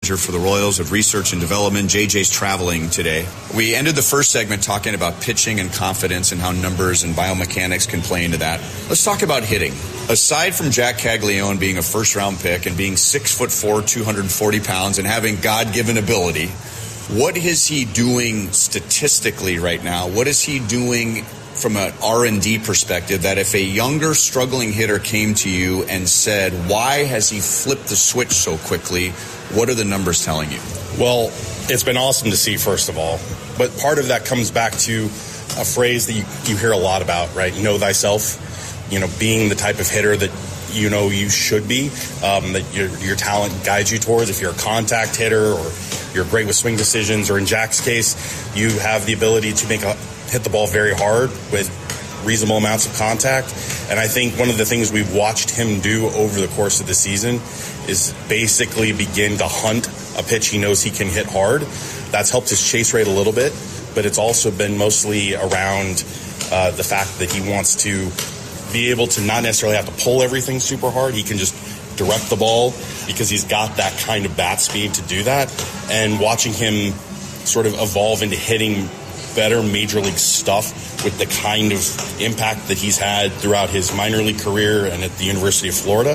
for the Royals of Research and Development. JJ's traveling today. We ended the first segment talking about pitching and confidence and how numbers and biomechanics can play into that. Let's talk about hitting. Aside from Jack Caglione being a first-round pick and being 6'4", 240 pounds, and having God-given ability, what is he doing statistically right now? What is he doing from an R&D perspective that if a younger, struggling hitter came to you and said, why has he flipped the switch so quickly, what are the numbers telling you? Well, it's been awesome to see, first of all. But part of that comes back to a phrase that you hear a lot about, right? Know thyself. Being the type of hitter that you should be, that your talent guides you towards. If you're a contact hitter or you're great with swing decisions, or in Jack's case, you have the ability to hit the ball very hard with reasonable amounts of contact. And I think one of the things we've watched him do over the course of the season is basically begin to hunt a pitch he knows he can hit hard. That's helped his chase rate a little bit, but it's also been mostly around the fact that he wants to be able to not necessarily have to pull everything super hard. He can just direct the ball because he's got that kind of bat speed to do that. And watching him sort of evolve into hitting better major league stuff with the kind of impact that he's had throughout his minor league career and at the University of Florida,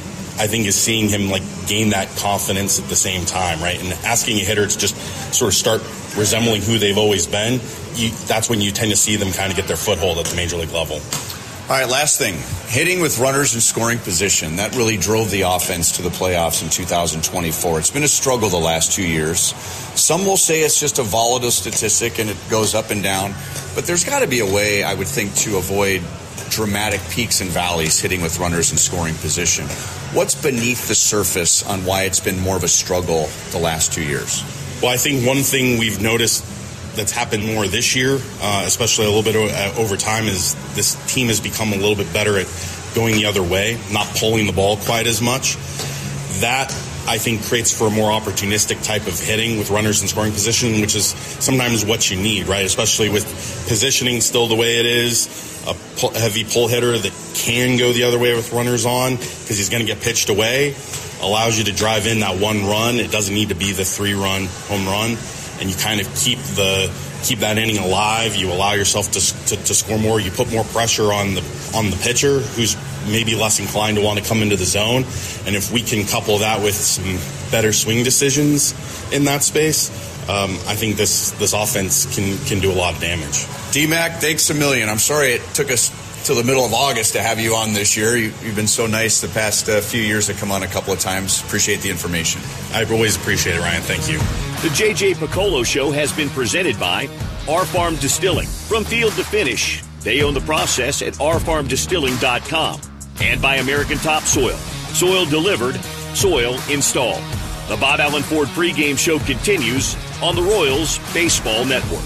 I think is seeing him gain that confidence at the same time, right? And asking a hitter to just sort of start resembling who they've always been, that's when you tend to see them kind of get their foothold at the major league level. All right, last thing. Hitting with runners in scoring position. That really drove the offense to the playoffs in 2024. It's been a struggle the last 2 years. Some will say it's just a volatile statistic and it goes up and down. But there's got to be a way, I would think, to avoid dramatic peaks and valleys hitting with runners in scoring position. What's beneath the surface on why it's been more of a struggle the last 2 years? Well, I think one thing we've noticed that's happened more this year, especially a little bit over time, is this team has become a little bit better at going the other way, not pulling the ball quite as much. That, I think, creates for a more opportunistic type of hitting with runners in scoring position, which is sometimes what you need, right? Especially with positioning still the way it is, a heavy pull hitter that can go the other way with runners on because he's going to get pitched away, allows you to drive in that one run. It doesn't need to be the 3-run home run. And you kind of keep that inning alive. You allow yourself to score more. You put more pressure on the pitcher, who's maybe less inclined to want to come into the zone. And if we can couple that with some better swing decisions in that space, I think this offense can do a lot of damage. D-Mac, thanks a million. I'm sorry it took us till the middle of August to have you on this year. You've been so nice the past few years to come on a couple of times. Appreciate the information. I always appreciate it, Ryan. Thank you. The J.J. Piccolo Show has been presented by R Farm Distilling. From field to finish, they own the process at rfarmdistilling.com. And by American Topsoil. Soil delivered, soil installed. The Bob Allen Ford pregame show continues on the Royals Baseball Network.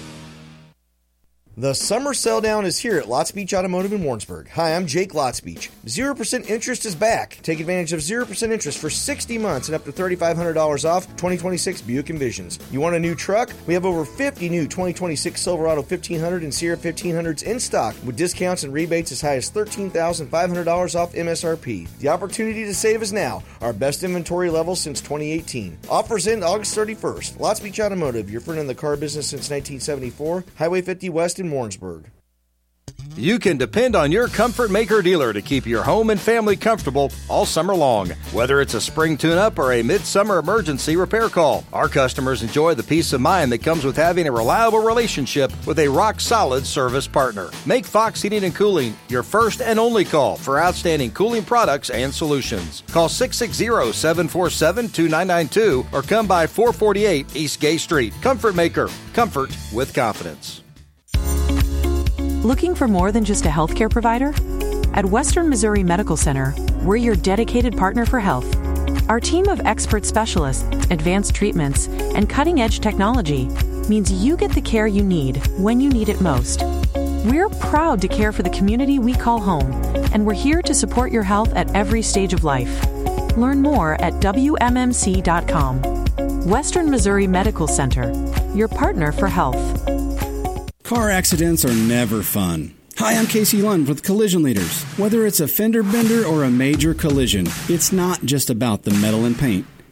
The summer sell down is here at Lots Beach Automotive in Warrensburg. Hi, I'm Jake Lots Beach. 0% interest is back. Take advantage of 0% interest for 60 months and up to $3,500 off 2026 Buick Envisions. You want a new truck? We have over 50 new 2026 Silverado 1500 and Sierra 1500s in stock with discounts and rebates as high as $13,500 off MSRP. The opportunity to save is now. Our best inventory level since 2018. Offers end August 31st. Lots Beach Automotive, your friend in the car business since 1974. Highway 50 West in Warrensburg. You can depend on your Comfort Maker dealer to keep your home and family comfortable all summer long. Whether it's a spring tune-up or a midsummer emergency repair call, our customers enjoy the peace of mind that comes with having a reliable relationship with a rock-solid service partner. Make Fox Heating and Cooling your first and only call for outstanding cooling products and solutions. Call 660-747-2992 or come by 448 East Gay Street. Comfort Maker. Comfort with confidence. Looking for more than just a healthcare provider? At Western Missouri Medical Center, we're your dedicated partner for health. Our team of expert specialists, advanced treatments, and cutting-edge technology means you get the care you need when you need it most. We're proud to care for the community we call home, and we're here to support your health at every stage of life. Learn more at WMMC.com. Western Missouri Medical Center, your partner for health. Car accidents are never fun. Hi, I'm Casey Lund with Collision Leaders. Whether it's a fender bender or a major collision, it's not just about the metal and paint.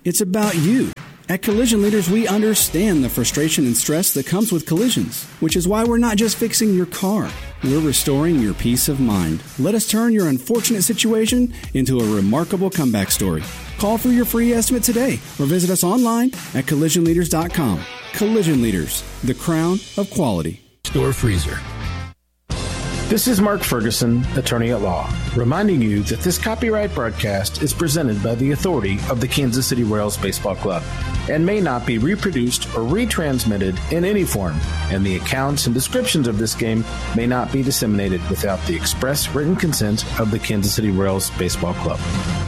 It's about you. At Collision Leaders, we understand the frustration and stress that comes with collisions, which is why we're not just fixing your car. We're restoring your peace of mind. Let us turn your unfortunate situation into a remarkable comeback story. Call for your free estimate today or visit us online at collisionleaders.com. Collision Leaders, the crown of quality. Store freezer. This is Mark Ferguson, attorney at law, reminding you that this copyright broadcast is presented by the authority of the Kansas City Royals Baseball Club and may not be reproduced or retransmitted in any form, and the accounts and descriptions of this game may not be disseminated without the express written consent of the Kansas City Royals Baseball Club.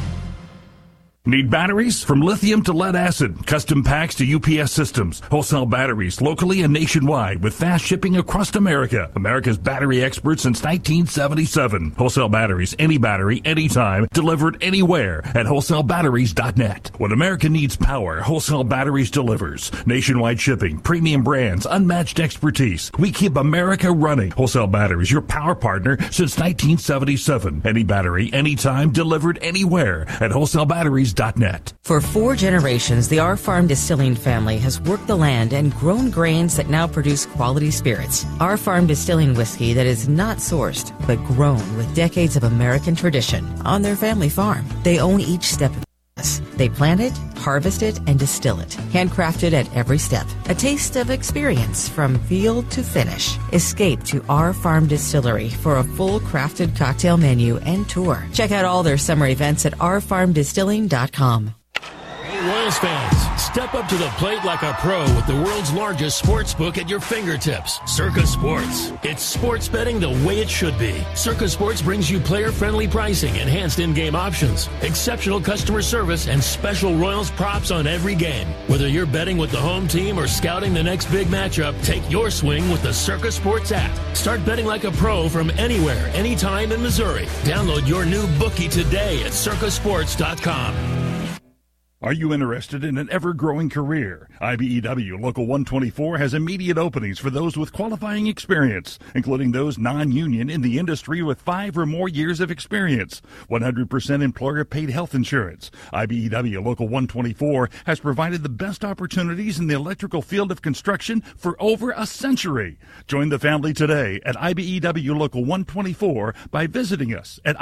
Need batteries? From lithium to lead acid, custom packs to UPS systems, wholesale batteries locally and nationwide with fast shipping across America. America's battery expert since 1977. Wholesale batteries, any battery, anytime, delivered anywhere at wholesalebatteries.net. When America needs power, Wholesale Batteries delivers. Nationwide shipping, premium brands, unmatched expertise. We keep America running. Wholesale Batteries, your power partner since 1977. Any battery, anytime, delivered anywhere at wholesalebatteries.net. For 4 generations, the Our Farm Distilling family has worked the land and grown grains that now produce quality spirits. Our Farm Distilling whiskey that is not sourced, but grown with decades of American tradition on their family farm. They own each step of the process. They plant it, harvest it, and distill it. Handcrafted at every step. A taste of experience from field to finish. Escape to Our Farm Distillery for a full crafted cocktail menu and tour. Check out all their summer events at ourfarmdistilling.com. Hey, Royals fans, step up to the plate like a pro with the world's largest sports book at your fingertips, Circa Sports. It's sports betting the way it should be. Circa Sports brings you player-friendly pricing, enhanced in-game options, exceptional customer service, and special Royals props on every game. Whether you're betting with the home team or scouting the next big matchup, take your swing with the Circa Sports app. Start betting like a pro from anywhere, anytime in Missouri. Download your new bookie today at circasports.com. Are you interested in an ever-growing career? IBEW Local 124 has immediate openings for those with qualifying experience, including those non-union in the industry with 5 or more years of experience. 100% employer-paid health insurance. IBEW Local 124 has provided the best opportunities in the electrical field of construction for over a century. Join the family today at IBEW Local 124 by visiting us at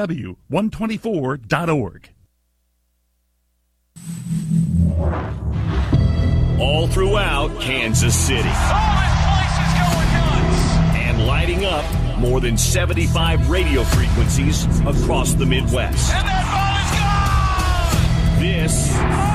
IBEW124.org. All throughout Kansas City. And lighting up more than 75 radio frequencies across the Midwest. And that ball is gone!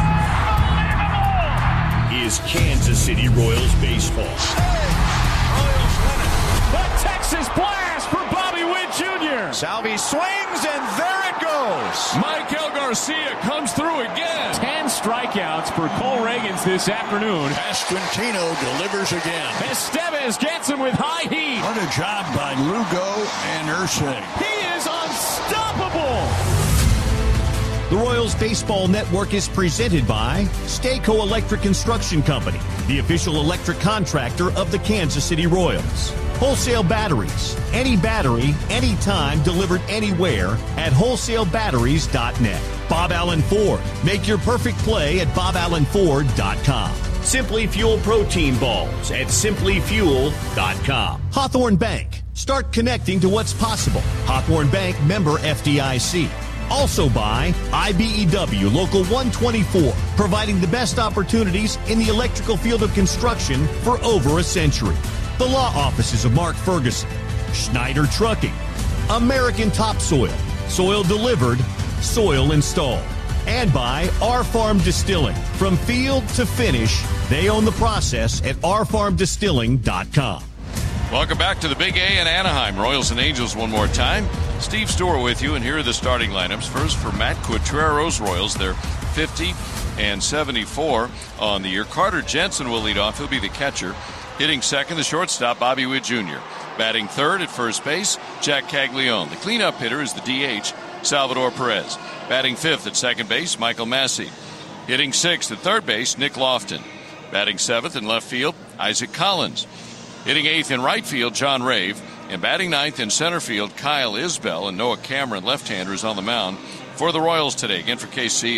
This is Kansas City Royals baseball. Royals win it. The Texas blast for Bobby Witt Jr. Salvi swings, and there it goes. Michael Garcia comes through again. 10 strikeouts for Cole Reagans this afternoon. Pasquantino delivers again. Estevez gets him with high heat. What a job by Lugo and Ursay. He is unstoppable. The Royals Baseball Network is presented by Stayco Electric Construction Company, the official electric contractor of the Kansas City Royals. Wholesale Batteries, any battery, anytime, delivered anywhere at wholesalebatteries.net. Bob Allen Ford, make your perfect play at boballenford.com. Simply Fuel protein balls at simplyfuel.com. Hawthorne Bank, start connecting to what's possible. Hawthorne Bank, member FDIC. Also by IBEW Local 124, providing the best opportunities in the electrical field of construction for over a century. The law offices of Mark Ferguson, Schneider Trucking, American Topsoil, soil delivered, soil installed. And by Our Farm Distilling. From field to finish, they own the process at ourfarmdistilling.com. Welcome back to the Big A in Anaheim. Royals and Angels one more time. Steve Storer with you, and here are the starting lineups. First for Matt Quatrero's Royals. They're 50 and 74 on the year. Carter Jensen will lead off. He'll be the catcher. Hitting second, the shortstop, Bobby Witt Jr. Batting third at first base, Jack Caglione. The cleanup hitter is the DH, Salvador Perez. Batting fifth at second base, Michael Massey. Hitting sixth at third base, Nick Lofton. Batting seventh in left field, Isaac Collins. Hitting eighth in right field, John Rave. And batting ninth in center field, Kyle Isbell. And Noah Cameron, left-hander, is on the mound for the Royals today. Again, for KC, it's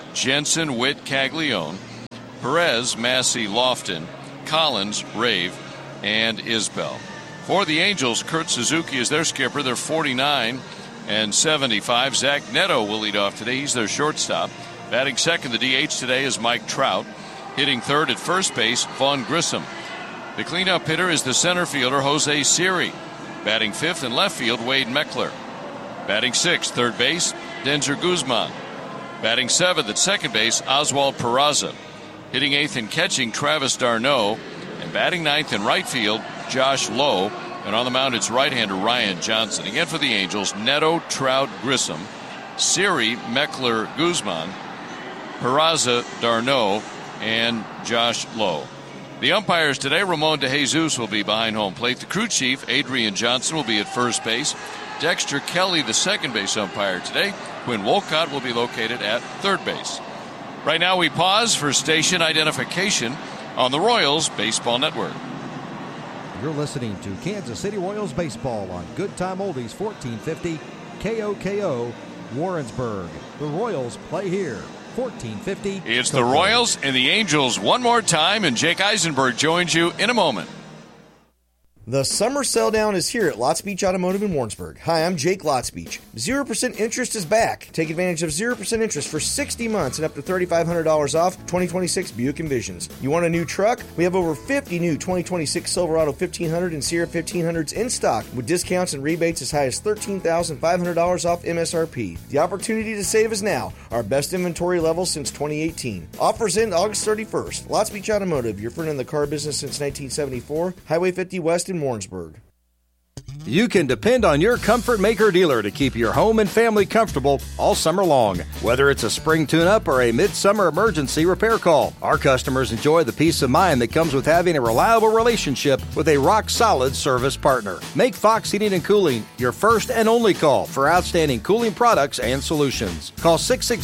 Jensen, Witt, Caglione, Perez, Massey, Lofton, Collins, Rave, and Isbell. For the Angels, Kurt Suzuki is their skipper. They're 49 and 75. Zach Neto will lead off today. He's their shortstop. Batting second, the DH today is Mike Trout. Hitting third at first base, Vaughn Grissom. The cleanup hitter is the center fielder, Jose Siri. Batting fifth in left field, Wade Meckler. Batting sixth, third base, Denzer Guzman. Batting seventh at second base, Oswald Peraza. Hitting eighth and catching, Travis d'Arnaud. And batting ninth in right field, Josh Lowe. And on the mound, it's right-hander Ryan Johnson. Again for the Angels, Neto, Trout, Grissom, Siri, Meckler, Guzman, Peraza, d'Arnaud, and Josh Lowe. The umpires today, Ramon De Jesus will be behind home plate. The crew chief, Adrian Johnson, will be at first base. Dexter Kelly, the second base umpire today. Quinn Wolcott will be located at third base. Right now we pause for station identification on the Royals Baseball Network. You're listening to Kansas City Royals Baseball on Good Time Oldies 1450 KOKO Warrensburg. The Royals play here. 1450. It's the Royals and the Angels one more time, and Jake Eisenberg joins you in a moment. The summer sell down is here at Lots Beach Automotive in Warrensburg. Hi, I'm Jake Lots Beach. 0% interest is back. Take advantage of 0% interest for 60 months and up to $3,500 off 2026 Buick Envisions. You want a new truck? We have over 50 new 2026 Silverado 1500 and Sierra 1500s in stock with discounts and rebates as high as $13,500 off MSRP. The opportunity to save is now. Our best inventory level since 2018. Offers end August 31st. Lots Beach Automotive, your friend in the car business since 1974. Highway 50 West in Warrensburg. You can depend on your Comfort Maker dealer to keep your home and family comfortable all summer long. Whether it's a spring tune-up or a midsummer emergency repair call, our customers enjoy the peace of mind that comes with having a reliable relationship with a rock-solid service partner. Make Fox Heating and Cooling your first and only call for outstanding cooling products and solutions. Call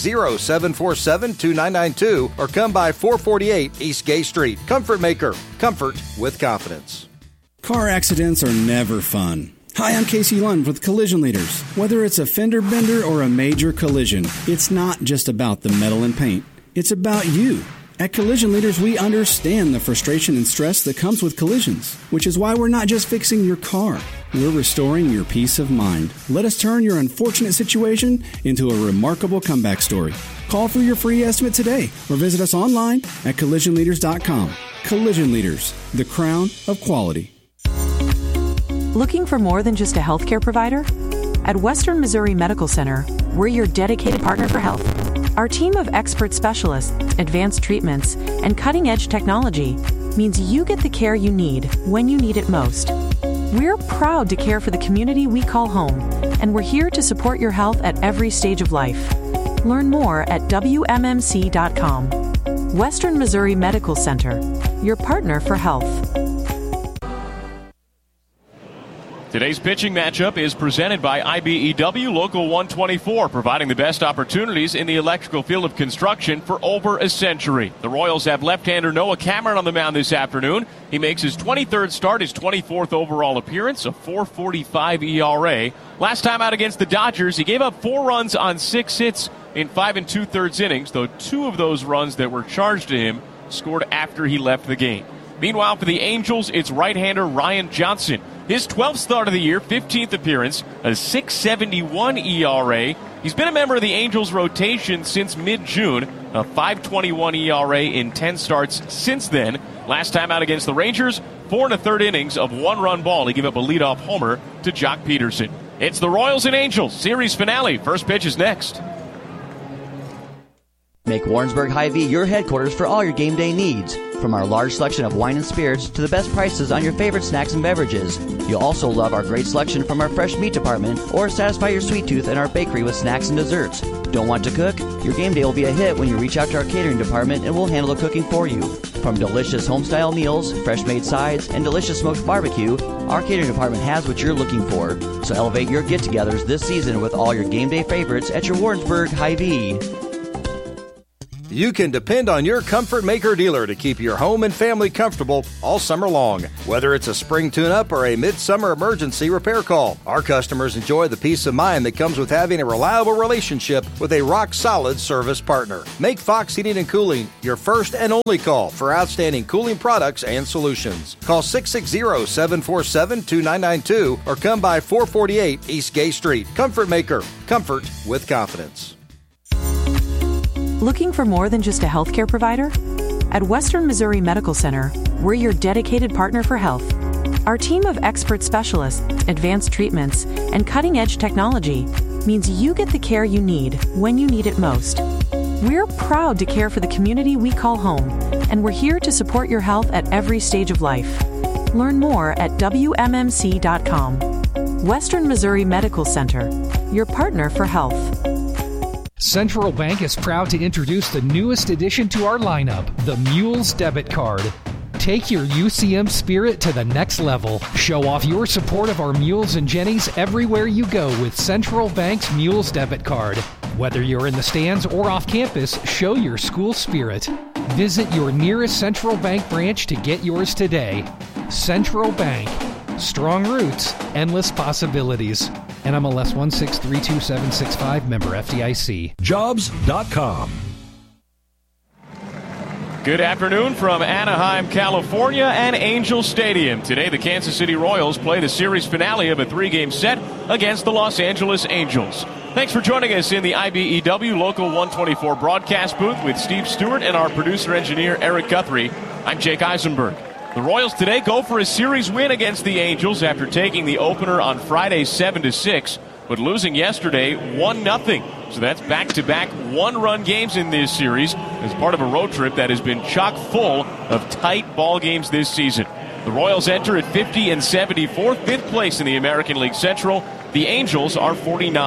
660-747-2992 or come by 448 East Gay Street. Comfort Maker. Comfort with confidence. Car accidents are never fun. Hi, I'm Casey Lund with Collision Leaders. Whether it's a fender bender or a major collision, it's not just about the metal and paint. It's about you. At Collision Leaders, we understand the frustration and stress that comes with collisions, which is why we're not just fixing your car. We're restoring your peace of mind. Let us turn your unfortunate situation into a remarkable comeback story. Call for your free estimate today or visit us online at collisionleaders.com. Collision Leaders, the crown of quality. Looking for more than just a healthcare provider? At Western Missouri Medical Center, we're your dedicated partner for health. Our team of expert specialists, advanced treatments, and cutting-edge technology means you get the care you need when you need it most. We're proud to care for the community we call home, and we're here to support your health at every stage of life. Learn more at WMMC.com. Western Missouri Medical Center, your partner for health. Today's pitching matchup is presented by IBEW Local 124, providing the best opportunities in the electrical field of construction for over a century. The Royals have left-hander Noah Cameron on the mound this afternoon. He makes his 23rd start, his 24th overall appearance, a .445 ERA. Last time out against the Dodgers, he gave up 4 runs on 6 hits in 5 2/3 innings, though 2 of those runs that were charged to him scored after he left the game. Meanwhile, for the Angels, it's right-hander Ryan Johnson. His 12th start of the year, 15th appearance, a .671 ERA. He's been a member of the Angels rotation since mid-June, a .521 ERA in 10 starts since then. Last time out against the Rangers, 4 1/3 innings of 1-run ball. He gave up a leadoff homer to Jock Peterson. It's the Royals and Angels series finale. First pitch is next. Make Warrensburg Hy-Vee your headquarters for all your game day needs. From our large selection of wine and spirits to the best prices on your favorite snacks and beverages. You'll also love our great selection from our fresh meat department or satisfy your sweet tooth in our bakery with snacks and desserts. Don't want to cook? Your game day will be a hit when you reach out to our catering department and we'll handle the cooking for you. From delicious home-style meals, fresh-made sides, and delicious smoked barbecue, our catering department has what you're looking for. So elevate your get-togethers this season with all your game day favorites at your Warrensburg Hy-Vee. You can depend on your Comfort Maker dealer to keep your home and family comfortable all summer long. Whether it's a spring tune-up or a midsummer emergency repair call, our customers enjoy the peace of mind that comes with having a reliable relationship with a rock-solid service partner. Make Fox Heating and Cooling your first and only call for outstanding cooling products and solutions. Call 660-747-2992 or come by 448 East Gay Street. Comfort Maker. Comfort with confidence. Looking for more than just a healthcare provider? At Western Missouri Medical Center, we're your dedicated partner for health. Our team of expert specialists, advanced treatments, and cutting-edge technology means you get the care you need when you need it most. We're proud to care for the community we call home, and we're here to support your health at every stage of life. Learn more at WMMC.com. Western Missouri Medical Center, your partner for health. Central Bank is proud to introduce the newest addition to our lineup, the Mules Debit Card. Take your UCM spirit to the next level. Show off your support of our Mules and Jennies everywhere you go with Central Bank's Mules Debit Card. Whether you're in the stands or off campus, show your school spirit. Visit your nearest Central Bank branch to get yours today. Central Bank. Strong roots, endless possibilities. NMLS 1632765, member FDIC. Jobs.com. Good afternoon from Anaheim, California, and Angel Stadium. Today, the Kansas City Royals play the series finale of a 3-game set against the Los Angeles Angels. Thanks for joining us in the IBEW Local 124 broadcast booth with Steve Stewart and our producer-engineer Eric Guthrie. I'm Jake Eisenberg. The Royals today go for a series win against the Angels after taking the opener on Friday 7-6, but losing yesterday 1-0. So that's back-to-back one-run games in this series as part of a road trip that has been chock full of tight ball games this season. The Royals enter at 50-74, fifth place in the American League Central. The Angels are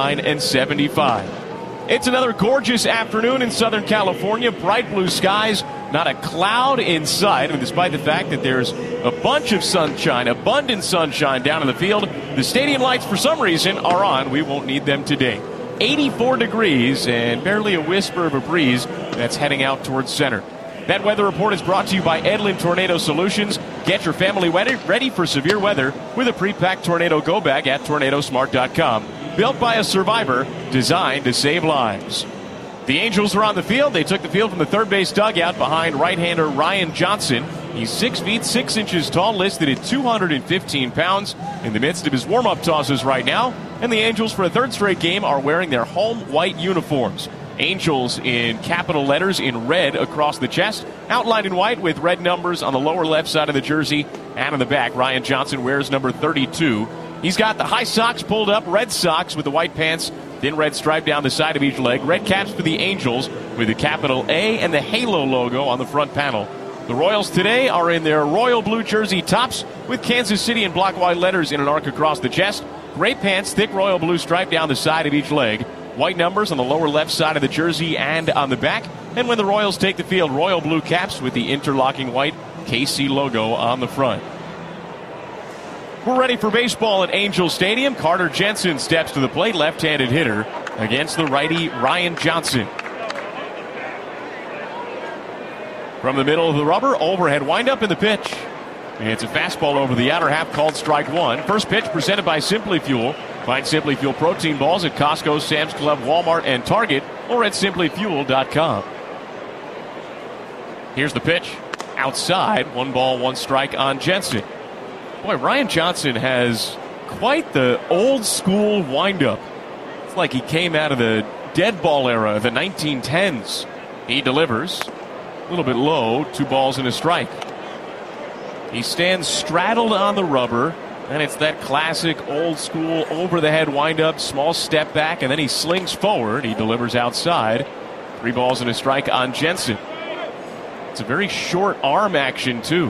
49-75. It's another gorgeous afternoon in Southern California. Bright blue skies, not a cloud in sight. And despite the fact that there's a bunch of sunshine, abundant sunshine down in the field, the stadium lights for some reason are on. We won't need them today. 84 degrees and barely a whisper of a breeze that's heading out towards center. That weather report is brought to you by Edlin Tornado Solutions. Get your family ready for severe weather with a pre-packed tornado go bag at tornadosmart.com. Built by a survivor, designed to save lives. The Angels are on the field. They took the field from the third base dugout behind right-hander Ryan Johnson. He's 6 feet 6 inches tall, listed at 215 pounds in the midst of his warm-up tosses right now. And the Angels, for a third straight game, are wearing their home white uniforms. Angels in capital letters in red across the chest, outlined in white with red numbers on the lower left side of the jersey and on the back. Ryan Johnson wears number 32. He's got the high socks pulled up, red socks with the white pants, thin red stripe down the side of each leg, red caps for the Angels with the capital A and the Halo logo on the front panel. The Royals today are in their royal blue jersey tops with Kansas City in block white letters in an arc across the chest, gray pants, thick royal blue stripe down the side of each leg, white numbers on the lower left side of the jersey and on the back, and when the Royals take the field, royal blue caps with the interlocking white KC logo on the front. We're ready for baseball at Angel Stadium. Carter Jensen steps to the plate, left-handed hitter, against the righty Ryan Johnson. From the middle of the rubber, overhead windup in the pitch. It's a fastball over the outer half called strike one. First pitch presented by Simply Fuel. Find Simply Fuel protein balls at Costco, Sam's Club, Walmart, and Target, or at simplyfuel.com. Here's the pitch. Outside, 1 ball, 1 strike on Jensen. Boy, Ryan Johnson has quite the old school windup. It's like he came out of the dead ball era of the 1910s. He delivers. A little bit low, 2 balls and a strike. He stands straddled on the rubber, and it's that classic old school over the head windup, small step back, and then he slings forward. He delivers outside. 3 balls and a strike on Jensen. It's a very short arm action, too.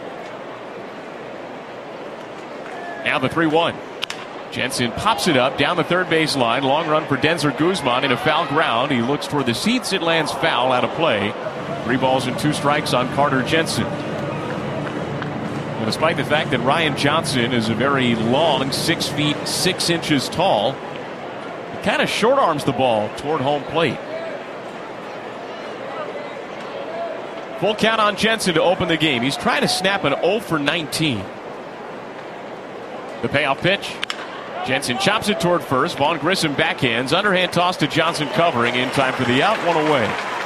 Now the 3-1. Jensen pops it up down the third base line. Long run for Denzer Guzman in a foul ground. He looks toward the seats. It lands foul, out of play. 3 balls and 2 strikes on Carter Jensen. And despite the fact that Ryan Johnson is a very long, 6 feet 6 inches tall, he kind of short arms the ball toward home plate. Full count on Jensen to open the game. He's trying to snap an 0 for 19. The payoff pitch. Jensen chops it toward first. Vaughn Grissom backhands. Underhand toss to Johnson covering in time for the out. One away.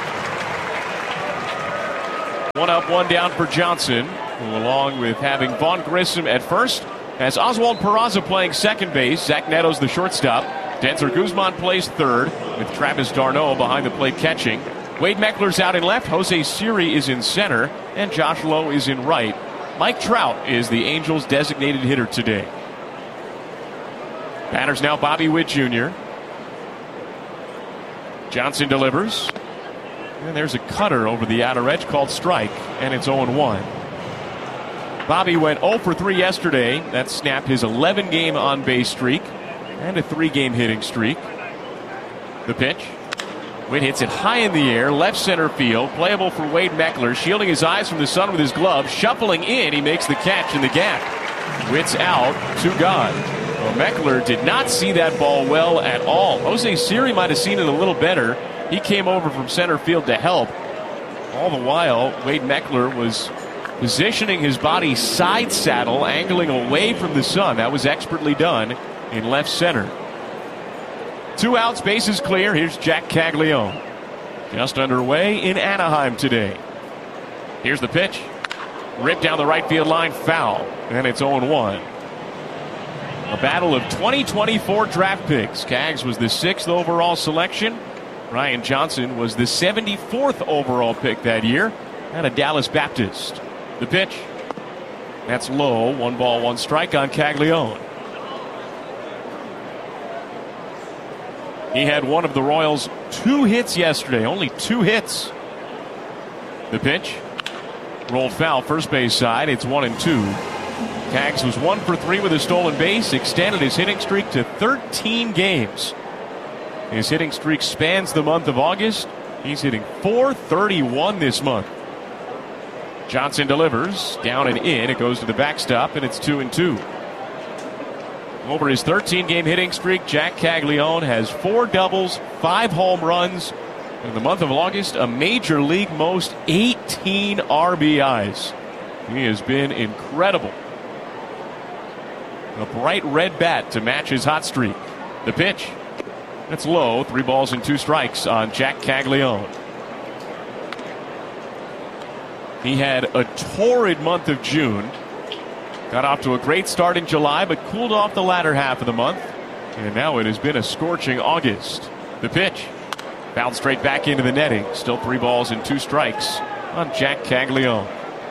One up, one down for Johnson, who, along with having Vaughn Grissom at first, has Oswald Peraza playing second base. Zach Neto's the shortstop. Denzer Guzman plays third, with Travis d'Arnaud behind the plate catching. Wade Meckler's out in left. Jose Siri is in center, and Josh Lowe is in right. Mike Trout is the Angels' designated hitter today. Batters now Bobby Witt Jr. Johnson delivers. And there's a cutter over the outer edge called strike, and it's 0-1. Bobby went 0 for 3 yesterday. That snapped his 11-game on-base streak and a 3-game hitting streak. The pitch. Witt hits it high in the air, left center field, playable for Wade Meckler, shielding his eyes from the sun with his glove, shuffling in, he makes the catch in the gap. Witt's out, 2 gone. Well, Meckler did not see that ball well at all. Jose Siri might have seen it a little better. He came over from center field to help. All the while, Wade Meckler was positioning his body side saddle, angling away from the sun. That was expertly done in left center. 2 outs, bases clear. Here's Jack Caglione. Just underway in Anaheim today. Here's the pitch. Ripped down the right field line, foul. And it's 0-1. A battle of 2024 draft picks. Cags was the 6th overall selection. Ryan Johnson was the 74th overall pick that year out of Dallas Baptist. The pitch. That's low. 1 ball, 1 strike on Caglione. He had one of the Royals' 2 hits yesterday. Only 2 hits. The pitch. Rolled foul, first base side. It's 1-2. Cags was 1 for 3 with a stolen base, extended his hitting streak to 13 games. His hitting streak spans the month of August. He's hitting .431 this month. Johnson delivers, down and in. It goes to the backstop, and it's 2-2. Over his 13-game hitting streak, Jack Caglione has 4 doubles, 5 home runs. In the month of August, a major league most 18 RBIs. He has been incredible. A bright red bat to match his hot streak. The pitch. That's low. 3 balls and 2 strikes on Jack Caglione. He had a torrid month of June. Got off to a great start in July, but cooled off the latter half of the month. And now it has been a scorching August. The pitch. Fouled straight back into the netting. Still 3 balls and 2 strikes on Jack Caglione.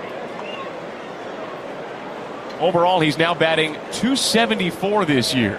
Overall, he's now batting .274 this year.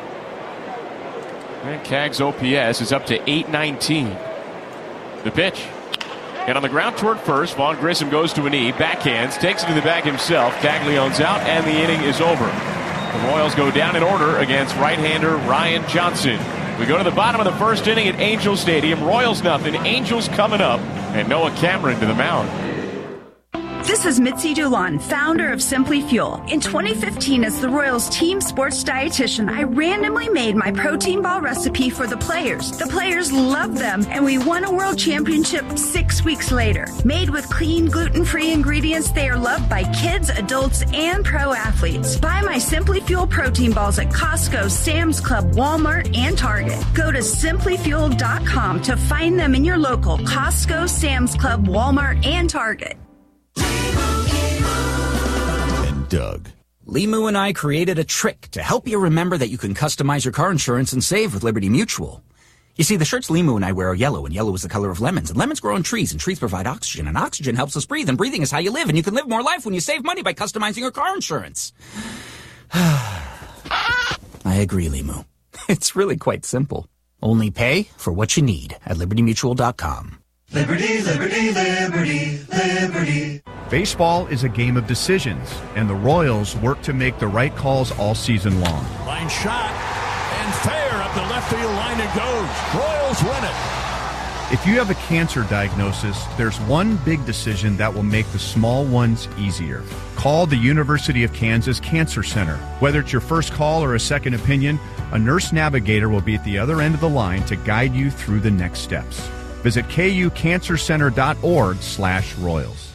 And Cag's OPS is up to .819. The pitch. And on the ground toward first, Vaughn Grissom goes to a knee, backhands, takes it to the bag himself. Caglione's out, and the inning is over. The Royals go down in order against right-hander Ryan Johnson. We go to the bottom of the first inning at Angel Stadium. Royals nothing, Angels coming up, and Noah Cameron to the mound. This is Mitzi Dulon, founder of Simply Fuel. In 2015, as the Royals team sports dietitian, I randomly made my protein ball recipe for the players. The players loved them, and we won a world championship 6 weeks later. Made with clean, gluten-free ingredients, they are loved by kids, adults, and pro athletes. Buy my Simply Fuel protein balls at Costco, Sam's Club, Walmart, and Target. Go to simplyfuel.com to find them in your local Costco, Sam's Club, Walmart, and Target. Doug. Limu and I created a trick to help you remember that you can customize your car insurance and save with Liberty Mutual. You see, the shirts Limu and I wear are yellow, and yellow is the color of lemons, and lemons grow on trees, and trees provide oxygen, and oxygen helps us breathe, and breathing is how you live, and you can live more life when you save money by customizing your car insurance. I agree, Limu. It's really quite simple. Only pay for what you need at LibertyMutual.com. Liberty, liberty, liberty, liberty. Baseball is a game of decisions, and the Royals work to make the right calls all season long. Line shot, and fair up the left field line it goes. Royals win it. If you have a cancer diagnosis, there's one big decision that will make the small ones easier. Call the University of Kansas Cancer Center. Whether it's your first call or a second opinion, a nurse navigator will be at the other end of the line to guide you through the next steps. Visit kucancercenter.org/Royals.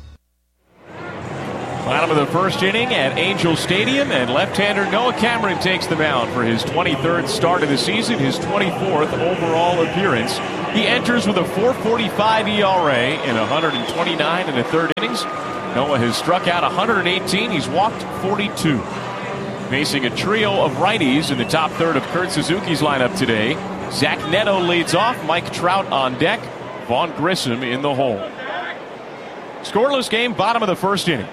Bottom of the first inning at Angel Stadium, and left-hander Noah Cameron takes the mound for his 23rd start of the season, his 24th overall appearance. He enters with a 4.45 ERA in 129 and a third innings. Noah has struck out 118. He's walked 42. Facing a trio of righties in the top third of Kurt Suzuki's lineup today. Zach Neto leads off, Mike Trout on deck, Vaughn Grissom in the hole. Scoreless game, bottom of the first inning.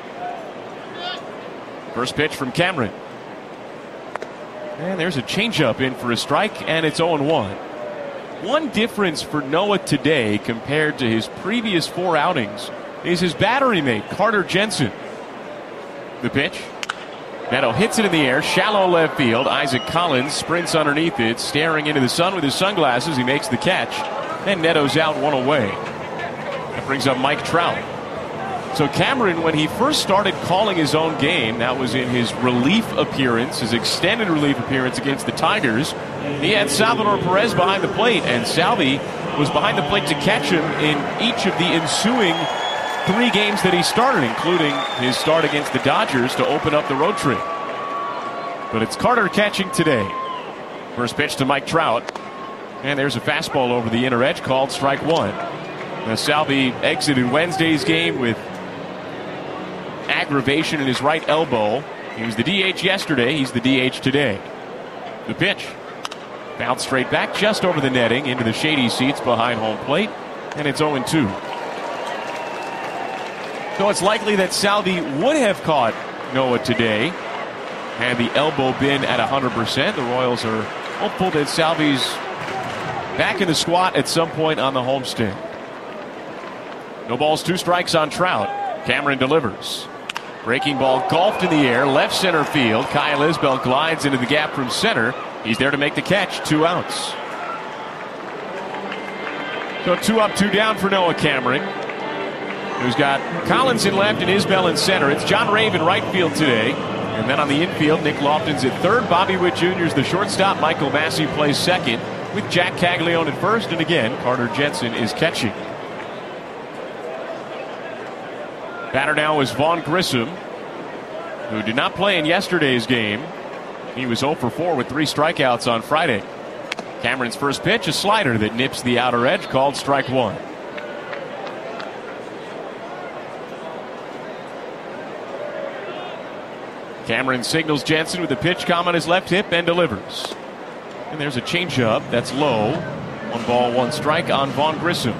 First pitch from Cameron. And there's a changeup in for a strike, and it's 0-1. One difference for Noah today compared to his previous 4 outings is his battery mate, Carter Jensen. The pitch. Neto hits it in the air, shallow left field. Isaac Collins sprints underneath it, staring into the sun with his sunglasses. He makes the catch, and Neto's out, 1 away. That brings up Mike Trout. So Cameron, when he first started calling his own game, that was in his relief appearance, his extended relief appearance against the Tigers, he had Salvador Perez behind the plate, and Salvi was behind the plate to catch him in each of the ensuing 3 games that he started, including his start against the Dodgers to open up the road trip. But it's Carter catching today. First pitch to Mike Trout, and there's a fastball over the inner edge called strike 1. Now Salvi exited Wednesday's game with aggravation in his right elbow. He was the DH yesterday. He's the DH today. The pitch. Bounced straight back just over the netting into the shady seats behind home plate, and it's 0-2. So it's likely that Salvi would have caught Noah today had the elbow been at 100%. The Royals are hopeful that Salvi's back in the squat at some point on the homestand. No balls, 2 strikes on Trout. Cameron delivers. Breaking ball golfed in the air, left center field. Kyle Isbell glides into the gap from center. He's there to make the catch, 2 outs. So 2 up, 2 down for Noah Cameron, who's got Collins in left and Isbell in center. It's John Rave in right field today. And then on the infield, Nick Lofton's at third. Bobby Witt Jr. is the shortstop. Michael Massey plays second with Jack Caglione at first. And again, Carter Jensen is catching. Batter now is Vaughn Grissom, who did not play in yesterday's game. He was 0 for 4 with 3 strikeouts on Friday. Cameron's first pitch, a slider that nips the outer edge, called strike 1. Cameron signals Jensen with a pitch calm on his left hip and delivers. And there's a changeup that's low. 1 ball, 1 strike on Vaughn Grissom.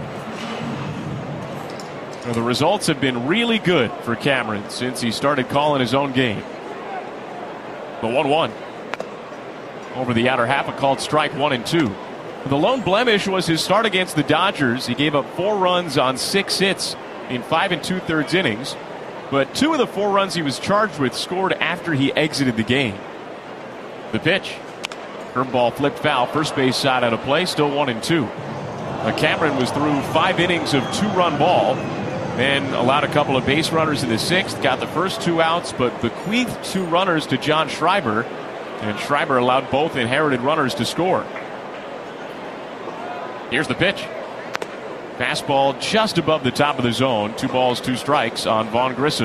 Well, the results have been really good for Cameron since he started calling his own game. The 1-1. Over the outer half, a called strike 1 and 2. The lone blemish was his start against the Dodgers. He gave up 4 runs on 6 hits in 5 2/3 innings. But 2 of the 4 runs he was charged with scored after he exited the game. The pitch. Curveball flipped foul, first base side out of play, still 1 and 2. Cameron was through 5 innings of 2-run ball. Then allowed a couple of base runners in the 6th, got the first 2 outs, but bequeathed 2 runners to John Schreiber, and Schreiber allowed both inherited runners to score. Here's the pitch. Fastball just above the top of the zone. 2 balls, 2 strikes on Vaughn Grissom.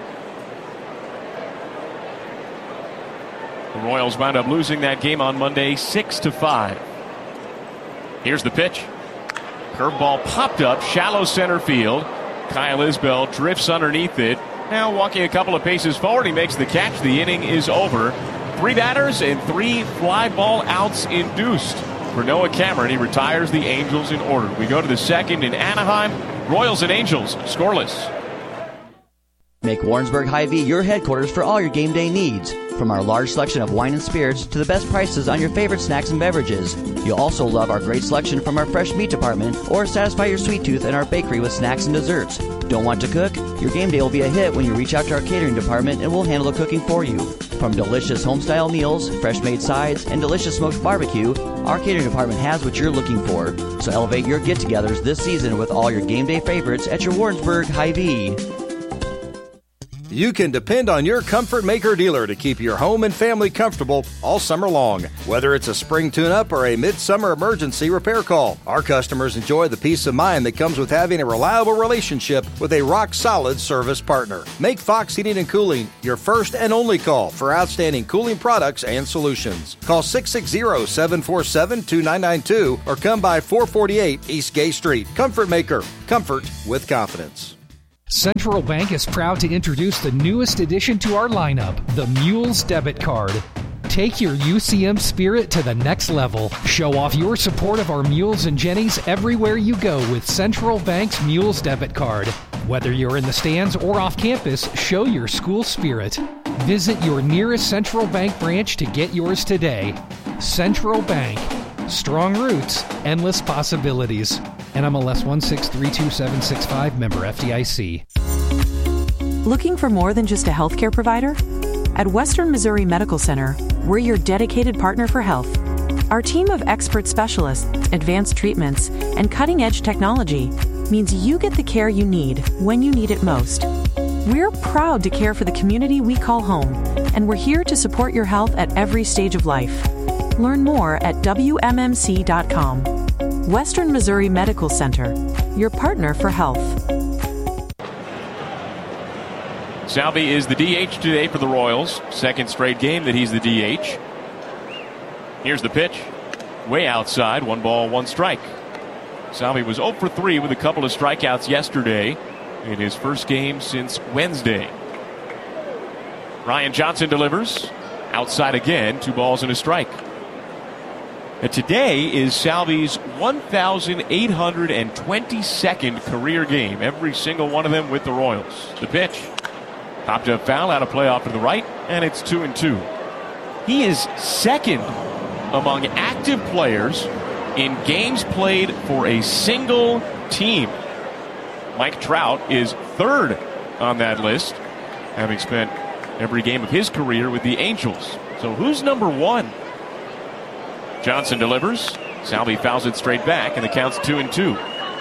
The Royals wound up losing that game on Monday 6-5. Here's the pitch. Curveball popped up, shallow center field. Kyle Isbell drifts underneath it. Now walking a couple of paces forward, he makes the catch. The inning is over. 3 batters and 3 fly ball outs induced for Noah Cameron. He retires the Angels in order. We go to the 2nd in Anaheim. Royals and Angels scoreless. Make Warrensburg Hy-Vee your headquarters for all your game day needs. From our large selection of wine and spirits to the best prices on your favorite snacks and beverages. You'll also love our great selection from our fresh meat department or satisfy your sweet tooth in our bakery with snacks and desserts. Don't want to cook? Your game day will be a hit when you reach out to our catering department and we'll handle the cooking for you. From delicious home-style meals, fresh-made sides, and delicious smoked barbecue, our catering department has what you're looking for. So elevate your get-togethers this season with all your game day favorites at your Warrensburg Hy-Vee. You can depend on your Comfort Maker dealer to keep your home and family comfortable all summer long. Whether it's a spring tune-up or a midsummer emergency repair call, our customers enjoy the peace of mind that comes with having a reliable relationship with a rock-solid service partner. Make Fox Heating and Cooling your first and only call for outstanding cooling products and solutions. Call 660-747-2992 or come by 448 East Gay Street. Comfort Maker. Comfort with confidence. Central Bank is proud to introduce the newest addition to our lineup, the Mules Debit Card. Take your UCM spirit to the next level. Show off your support of our Mules and Jennies everywhere you go with Central Bank's Mules Debit Card. Whether you're in the stands or off campus, show your school spirit. Visit your nearest Central Bank branch to get yours today. Central Bank. Strong roots, endless possibilities. NMLS 1632765, member FDIC. Looking for more than just a healthcare provider? At Western Missouri Medical Center, we're your dedicated partner for health. Our team of expert specialists, advanced treatments, and cutting-edge technology means you get the care you need when you need it most. We're proud to care for the community we call home, and we're here to support your health at every stage of life. Learn more at WMMC.com. Western Missouri Medical Center, your partner for health. Salvi is the DH today for the Royals. Second straight game that he's the DH. Here's the pitch. Way outside. 1 ball, 1 strike. Salvi was 0 for 3 with a couple of strikeouts yesterday in his first game since Wednesday. Ryan Johnson delivers. Outside again. 2 balls and a strike. And today is Salvi's 1,822nd career game. Every single one of them with the Royals. The pitch. Popped up foul out of play off to the right, and it's 2-2. He is second among active players in games played for a single team. Mike Trout is third on that list, having spent every game of his career with the Angels. So who's number 1? Johnson delivers. Salvi fouls it straight back, and the count's 2-2.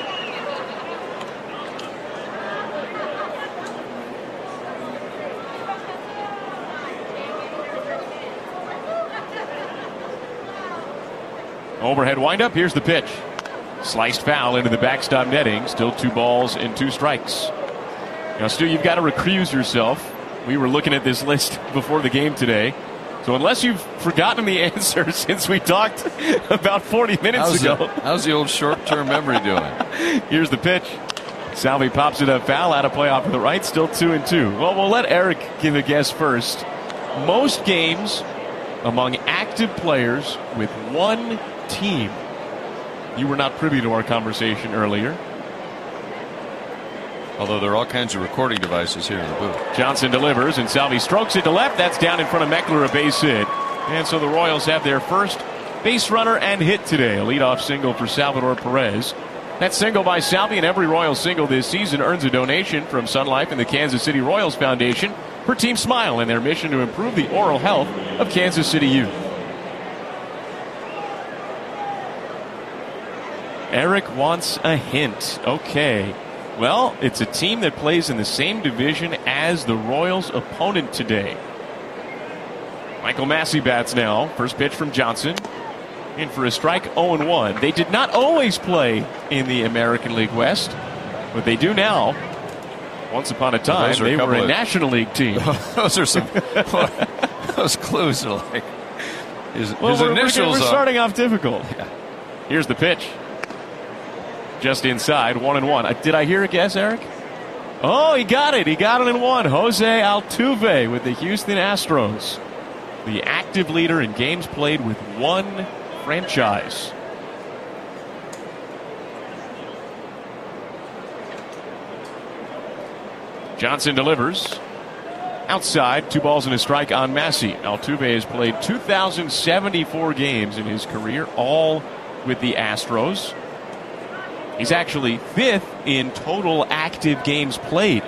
Overhead windup. Here's the pitch. Sliced foul into the backstop netting. Still 2 balls and 2 strikes. Now, Stu, you've got to recuse yourself. We were looking at this list before the game today. So unless you've forgotten the answer since we talked about 40 minutes ago. How's the old short-term memory doing? Here's the pitch. Salvi pops it up foul out of play off to the right. Still 2-2. Well, we'll let Eric give a guess first. Most games among active players with one team. You were not privy to our conversation earlier. Although there are all kinds of recording devices here in the booth. Johnson delivers, and Salvi strokes it to left. That's down in front of Meckler, a base hit. And so the Royals have their first base runner and hit today. A leadoff single for Salvador Perez. That single by Salvi and every Royals single this season earns a donation from Sun Life and the Kansas City Royals Foundation for Team Smile and their mission to improve the oral health of Kansas City youth. Eric wants a hint. Okay. Well, it's a team that plays in the same division as the Royals' opponent today. Michael Massey bats now. First pitch from Johnson. In for a strike, 0-1. They did not always play in the American League West, but they do now. Once upon a time, they were a National League team. Those are some those clues are like his initials. We're starting off difficult. Yeah. Here's the pitch. Just inside, 1-1. Did I hear a guess, Eric? Oh, he got it. He got it in 1. Jose Altuve with the Houston Astros. The active leader in games played with one franchise. Johnson delivers. Outside, 2 balls and a strike on Massey. Altuve has played 2,074 games in his career, all with the Astros. He's actually 5th in total active games played.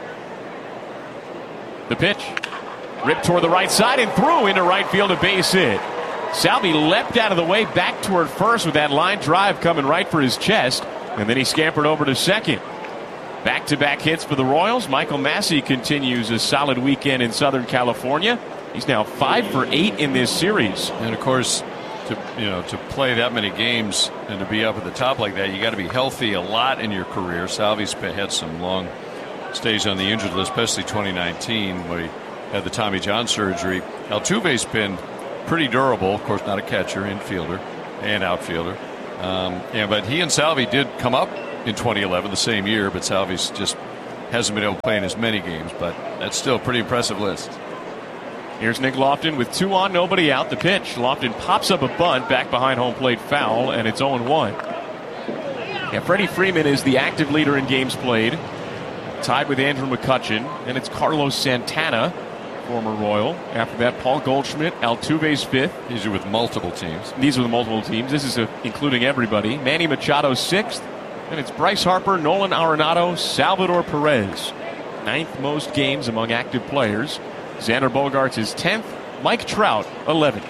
The pitch. Ripped toward the right side and threw into right field, a base hit. Salvi leapt out of the way back toward first with that line drive coming right for his chest. And then he scampered over to second. Back-to-back hits for the Royals. Michael Massey continues a solid weekend in Southern California. He's now 5 for 8 in this series. And of course, to play that many games and to be up at the top like that, you got to be healthy a lot in your career. Salvi's had some long stays on the injured list, especially 2019 where he had the Tommy John surgery. Altuve's been pretty durable. Of course, not a catcher, infielder and outfielder. But he and Salvi did come up in 2011, the same year, but Salvi's just hasn't been able to play in as many games. But that's still a pretty impressive list. Here's Nick Lofton with 2 on, nobody out. The pitch. Lofton pops up a bunt back behind home plate, foul, and it's 0-1. Yeah, Freddie Freeman is the active leader in games played, tied with Andrew McCutchen, and it's Carlos Santana, former Royal. After that, Paul Goldschmidt, Altuve's 5th. These are with multiple teams. These are the multiple teams. This is including everybody. Manny Machado 6th, and it's Bryce Harper, Nolan Arenado, Salvador Perez. 9th most games among active players. Xander Bogaerts is 10th. Mike Trout, 11th.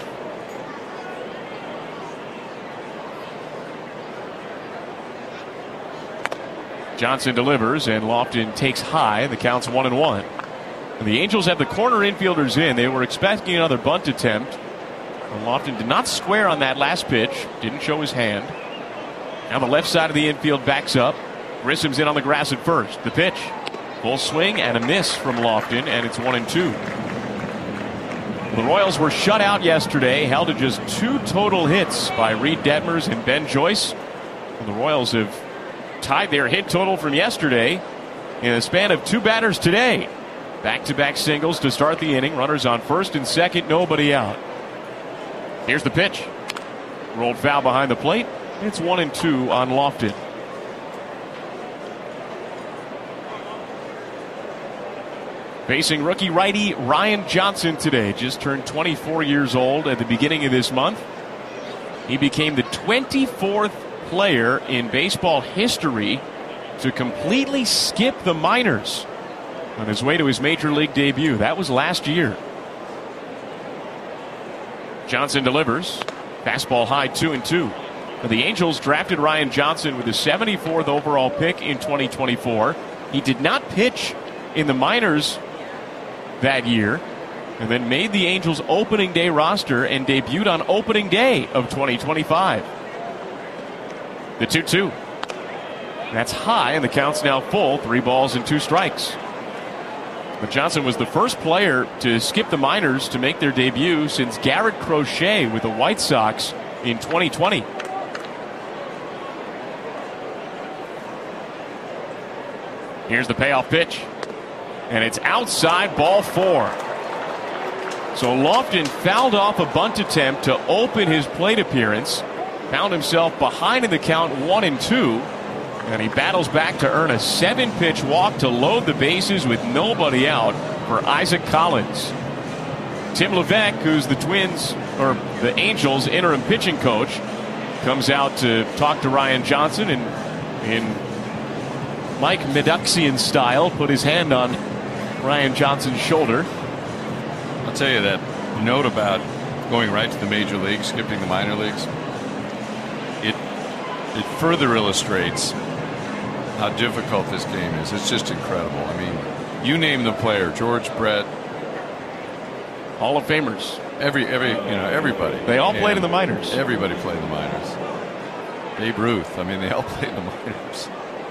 Johnson delivers, and Lofton takes high. The count's 1-1. And the Angels have the corner infielders in. They were expecting another bunt attempt. And Lofton did not square on that last pitch. Didn't show his hand. Now the left side of the infield backs up. Grissom's in on the grass at first. The pitch. Full swing and a miss from Lofton, and it's 1-2. The Royals were shut out yesterday, held to just 2 total hits by Reed Detmers and Ben Joyce. And the Royals have tied their hit total from yesterday in a span of 2 batters today. Back-to-back singles to start the inning. Runners on first and second, nobody out. Here's the pitch. Rolled foul behind the plate. It's 1-2 on Lofton. Facing rookie righty Ryan Johnson today. Just turned 24 years old at the beginning of this month. He became the 24th player in baseball history to completely skip the minors on his way to his major league debut. That was last year. Johnson delivers. Fastball high, 2-2. The Angels drafted Ryan Johnson with the 74th overall pick in 2024. He did not pitch in the minors that year, and then made the Angels opening day roster and debuted on opening day of 2025. The 2-2. That's high, and the count's now full. 3 balls and 2 strikes. But Johnson was the first player to skip the minors to make their debut since Garrett Crochet with the White Sox in 2020. Here's the payoff pitch. And it's outside, ball 4. So Lofton fouled off a bunt attempt to open his plate appearance. Found himself behind in the count 1-2. And he battles back to earn a 7-pitch walk to load the bases with nobody out for Isaac Collins. Tim Levesque, who's the Angels' interim pitching coach, comes out to talk to Ryan Johnson and in Mike Meduxian style put his hand on Ryan Johnson's shoulder. I'll tell you that note about going right to the major leagues, skipping the minor leagues, it further illustrates how difficult this game is. It's just incredible. I mean, you name the player, George Brett, Hall of Famers, everybody. They all played in the minors. Everybody played in the minors. Babe Ruth. I mean, they all played in the minors.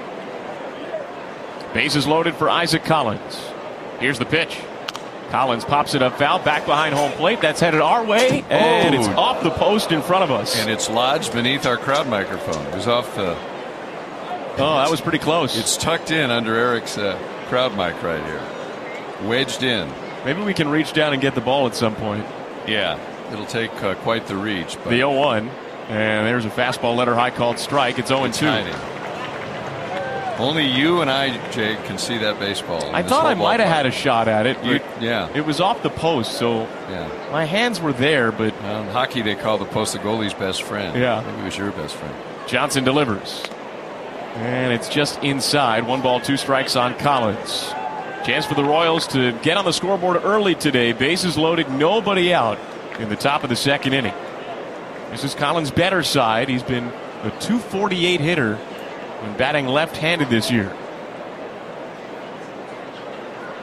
Bases loaded for Isaac Collins. Here's the pitch. Collins pops it up foul, back behind home plate. That's headed our way, and it's off the post in front of us. And it's lodged beneath our crowd microphone. It was off the... Oh, that was pretty close. It's tucked in under Eric's crowd mic right here. Wedged in. Maybe we can reach down and get the ball at some point. Yeah, it'll take quite the reach. But the 0-1, and there's a fastball letter high called strike. It's 0-2. Only you and I, Jake, can see that baseball. I thought I might have had a shot at it. Yeah. It was off the post, so my hands were there. But in hockey, they call the post the goalie's best friend. Yeah. Maybe it was your best friend. Johnson delivers. And it's just inside. 1 ball, 2 strikes on Collins. Chance for the Royals to get on the scoreboard early today. Bases loaded, nobody out in the top of the 2nd inning. This is Collins' better side. He's been a .248 hitter when batting left-handed this year.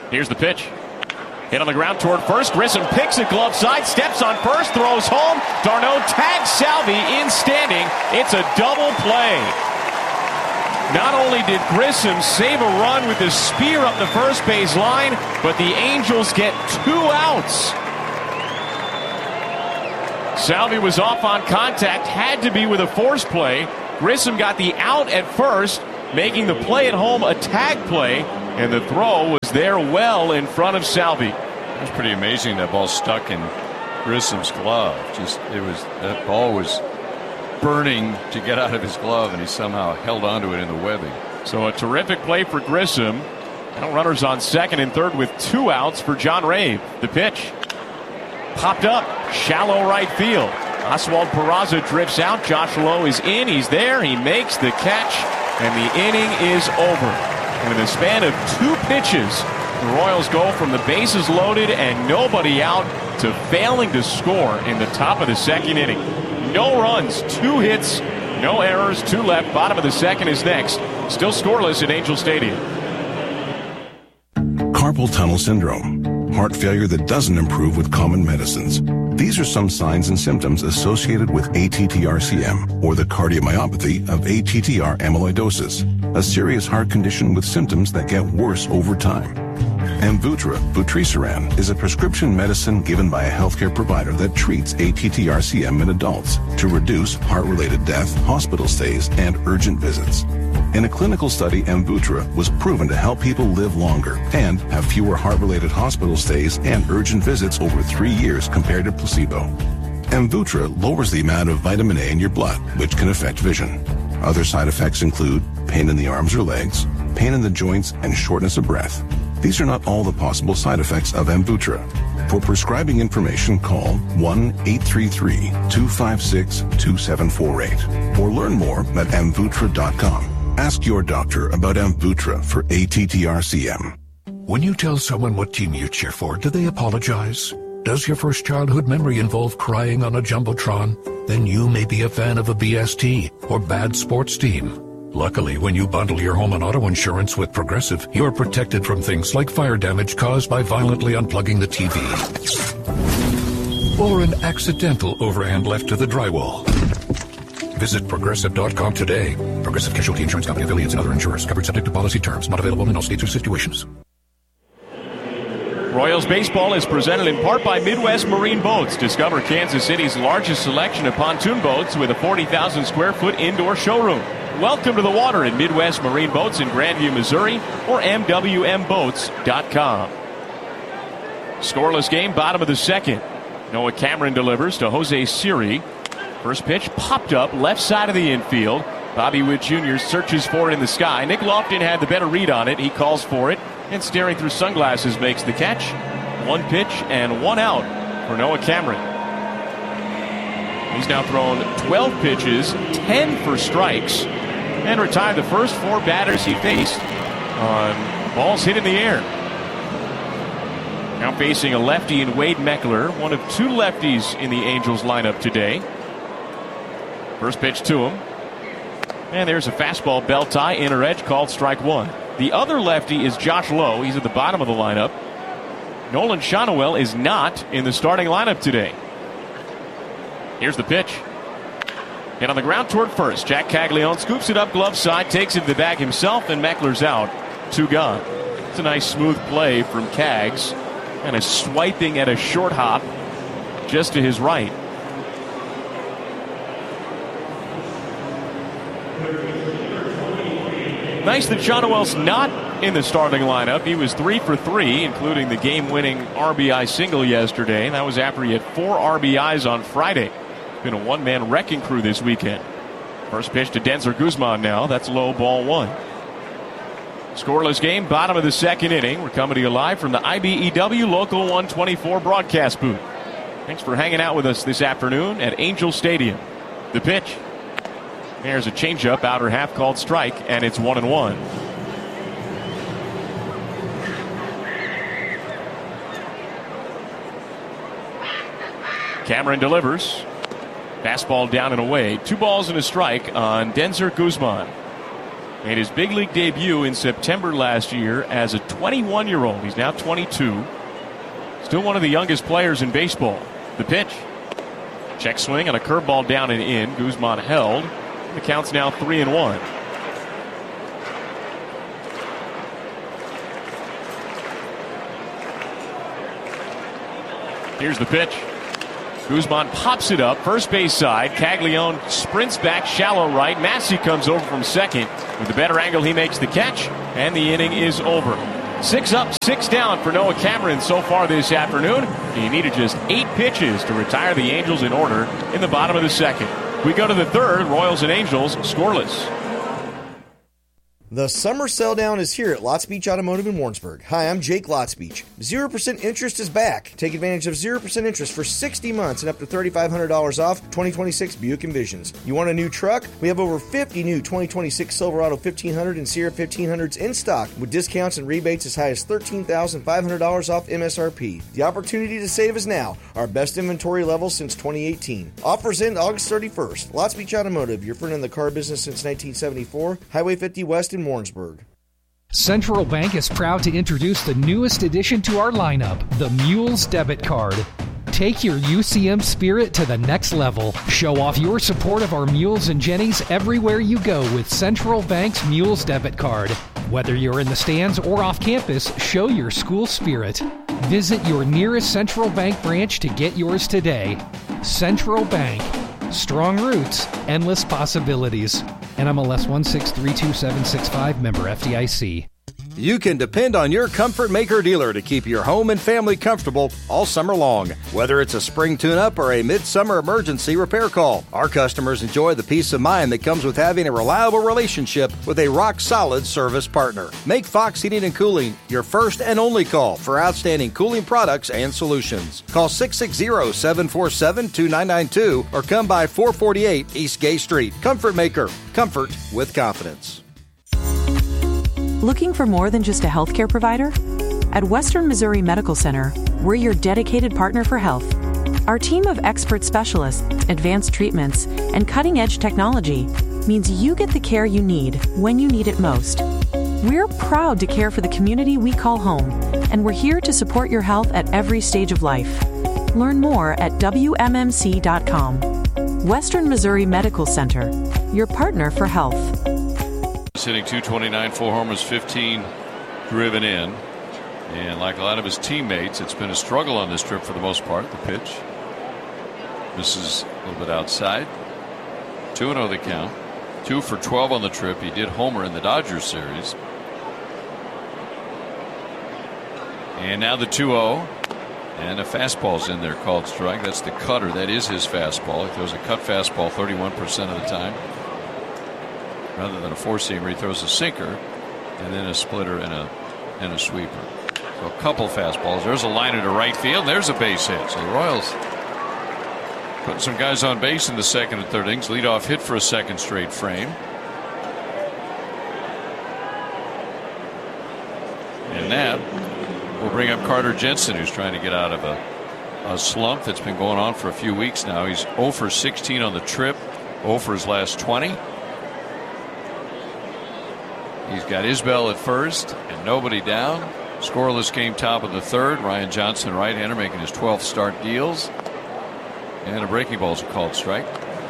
Here's the pitch. Hit on the ground toward first. Grissom picks it glove side, steps on first, throws home. D'Arnaud tags Salvi in standing. It's a double play. Not only did Grissom save a run with his spear up the first base line, but the Angels get 2 outs. Salvi was off on contact, had to be with a force play. Grissom got the out at first, making the play at home a tag play, and the throw was there well in front of Salvi. It was pretty amazing that ball stuck in Grissom's glove. That ball was burning to get out of his glove, and he somehow held onto it in the webbing. So a terrific play for Grissom. Now runners on second and third with 2 outs for John Rave. The pitch popped up, shallow right field. Oswald Peraza drifts out. Josh Lowe is in. He's there. He makes the catch, and the inning is over. And in the span of 2 pitches, the Royals go from the bases loaded and nobody out to failing to score in the top of the second inning. No runs, 2 hits, no errors, 2 left. Bottom of the second is next. Still scoreless at Angel Stadium. Carpal tunnel syndrome. Heart failure that doesn't improve with common medicines. These are some signs and symptoms associated with ATTR-CM, or the cardiomyopathy of ATTR amyloidosis, a serious heart condition with symptoms that get worse over time. Amvuttra, vutrisiran, is a prescription medicine given by a healthcare provider that treats ATTR-CM in adults to reduce heart-related death, hospital stays, and urgent visits. In a clinical study, Amvuttra was proven to help people live longer and have fewer heart-related hospital stays and urgent visits over 3 years compared to placebo. Amvuttra lowers the amount of vitamin A in your blood, which can affect vision. Other side effects include pain in the arms or legs, pain in the joints, and shortness of breath. These are not all the possible side effects of Amvuttra. For prescribing information, call 1-833-256-2748 or learn more at amvuttra.com. Ask your doctor about Amvuttra for ATTR-CM. When you tell someone what team you cheer for, do they apologize? Does your first childhood memory involve crying on a Jumbotron? Then you may be a fan of a BST or bad sports team. Luckily, when you bundle your home and auto insurance with Progressive, you're protected from things like fire damage caused by violently unplugging the TV or an accidental overhand left to the drywall. Visit Progressive.com today. Progressive Casualty Insurance Company, affiliates, and other insurers. Covered subject to policy terms. Not available in all states or situations. Royals baseball is presented in part by Midwest Marine Boats. Discover Kansas City's largest selection of pontoon boats with a 40,000 square foot indoor showroom. Welcome to the water at Midwest Marine Boats in Grandview, Missouri, or MWMBoats.com. Scoreless game, bottom of the second. Noah Cameron delivers to Jose Siri. First pitch popped up left side of the infield. Bobby Witt Jr. searches for it in the sky. Nick Lofton had the better read on it. He calls for it and staring through sunglasses makes the catch. 1 pitch and 1 out for Noah Cameron. He's now thrown 12 pitches, 10 for strikes, and retired the first 4 batters he faced on balls hit in the air. Now facing a lefty in Wade Meckler, one of 2 lefties in the Angels lineup today. First pitch to him. And there's a fastball belt tie, inner edge, called strike 1. The other lefty is Josh Lowe. He's at the bottom of the lineup. Nolan Shonowell is not in the starting lineup today. Here's the pitch. Hit on the ground toward first. Jack Caglione scoops it up glove side, takes it to the bag himself, and Meckler's out. 2 gone. It's a nice smooth play from Cags. And a swiping at a short hop just to his right. Nice that Shonowell's not in the starting lineup. He was 3 for 3, including the game-winning RBI single yesterday. That was after he had 4 RBIs on Friday. Been a one-man wrecking crew this weekend. First pitch to Denzer Guzman now. That's low, ball 1. Scoreless game, bottom of the second inning. We're coming to you live from the IBEW Local 124 broadcast booth. Thanks for hanging out with us this afternoon at Angel Stadium. The pitch. There's a changeup, outer half called strike, and it's 1-1. Cameron delivers. Fastball down and away. 2 balls and a strike on Denzer Guzman. and his big league debut in September last year as a 21-year-old. He's now 22. Still one of the youngest players in baseball. The pitch. Check swing and a curveball down and in. Guzman held. The count's now 3-1. Here's the pitch. Guzman pops it up, first base side. Caglione sprints back, shallow right. Massey comes over from second. With a better angle, he makes the catch, and the inning is over. 6 up, 6 down for Noah Cameron so far this afternoon. He needed just 8 pitches to retire the Angels in order in the bottom of the second. We go to the third, Royals and Angels scoreless. The summer sell down is here at Lots Beach Automotive in Warrensburg. Hi, I'm Jake Lots Beach. 0% interest is back. Take advantage of 0% interest for 60 months and up to $3,500 off 2026 Buick Envisions. You want a new truck? We have over 50 new 2026 Silverado 1500 and Sierra 1500s in stock with discounts and rebates as high as $13,500 off MSRP. The opportunity to save is now. Our best inventory level since 2018. Offers end August 31st. Lots Beach Automotive, your friend in the car business since 1974. Highway 50 West in Warrensburg. Central Bank is proud to introduce the newest addition to our lineup, the Mules Debit Card. Take your UCM spirit to the next level. Show off your support of our Mules and Jennies everywhere you go with Central Bank's Mules Debit Card. Whether you're in the stands or off campus, show your school spirit. Visit your nearest Central Bank branch to get yours today. Central Bank. Strong roots, endless possibilities. NMLS 1632765, member FDIC. You can depend on your Comfort Maker dealer to keep your home and family comfortable all summer long. Whether it's a spring tune-up or a midsummer emergency repair call, our customers enjoy the peace of mind that comes with having a reliable relationship with a rock-solid service partner. Make Fox Heating and Cooling your first and only call for outstanding cooling products and solutions. Call 660-747-2992 or come by 448 East Gay Street. Comfort Maker. Comfort with confidence. Looking for more than just a healthcare provider? At Western Missouri Medical Center, we're your dedicated partner for health. Our team of expert specialists, advanced treatments, and cutting-edge technology means you get the care you need when you need it most. We're proud to care for the community we call home, and we're here to support your health at every stage of life. Learn more at WMMC.com. Western Missouri Medical Center, your partner for health. Hitting .229, 4 homers, 15 driven in. And like a lot of his teammates, it's been a struggle on this trip for the most part. The pitch misses a little bit outside. 2-0 the count. 2 for 12 on the trip. He did homer in the Dodgers series. And now the 2-0. And a fastball's in there called strike. That's the cutter. That is his fastball. He throws a cut fastball 31% of the time. Rather than a four-seamer, he throws a sinker and then a splitter and a sweeper. So a couple fastballs. There's a liner to right field. There's a base hit. So the Royals putting some guys on base in the second and third innings. Leadoff hit for a second straight frame. And that will bring up Carter Jensen, who's trying to get out of a slump that's been going on for a few weeks now. He's 0 for 16 on the trip, 0 for his last 20. He's got Isbell at first and nobody down. Scoreless game, top of the third. Ryan Johnson, right-hander, making his 12th start deals. And a breaking ball's a called strike.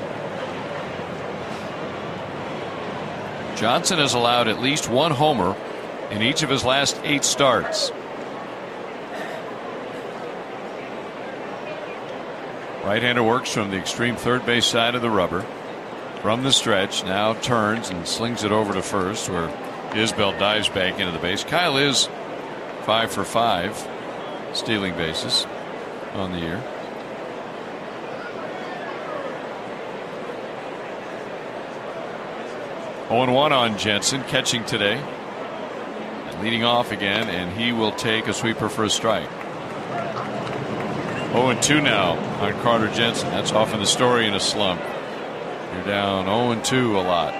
Johnson has allowed at least one homer in each of his last 8 starts. Right-hander works from the extreme third base side of the rubber. From the stretch, now turns and slings it over to first, where Isbell dives back into the base. Kyle is 5 for 5 stealing bases on the year. Oh, 1 on Jensen, catching today. And leading off again, and he will take a sweeper for a strike. 0-2 now on Carter Jensen. That's often the story in a slump. You're down 0-2 a lot.